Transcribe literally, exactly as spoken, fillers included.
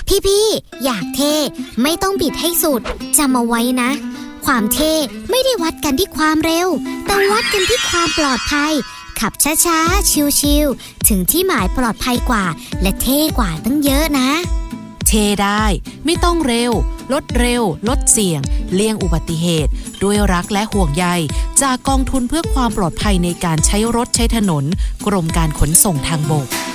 พี่ๆอยากเท่ไม่ต้องบิดให้สุดจำเอาไว้นะความเท่ไม่ได้วัดกันที่ความเร็วแต่วัดกันที่ความปลอดภัยขับช้าๆชิลๆถึงที่หมายปลอดภัยกว่าและเท่กว่าตั้งเยอะนะเท่ได้ไม่ต้องเร็วลดเร็วลดเสี่ยงเลี่ยงอุบัติเหตุด้วยรักและห่วงใยจากกองทุนเพื่อความปลอดภัยในการใช้รถใช้ถนนกรมการขนส่งทางบก